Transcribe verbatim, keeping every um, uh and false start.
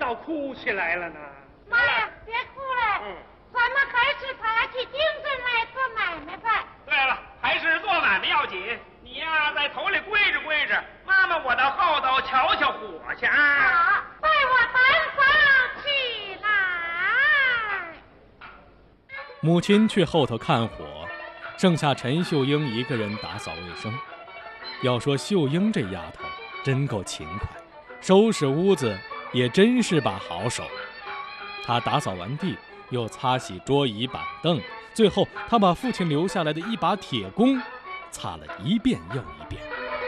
闹哭起来了呢？ 妈呀，别哭了，嗯，咱们还是爬起精神来做买卖吧。 对了，还是做买卖要紧。你呀，在头里跪着跪着，妈妈我到后头瞧瞧火去啊！ 好，拜我单房起来。 母亲去后头看火，剩下陈秀英一个人打扫卫生。要说秀英这丫头真够勤快，收拾屋子也真是把好手。她打扫完地，又擦洗桌椅板凳，最后她把父亲留下来的一把铁弓擦了一遍又一遍。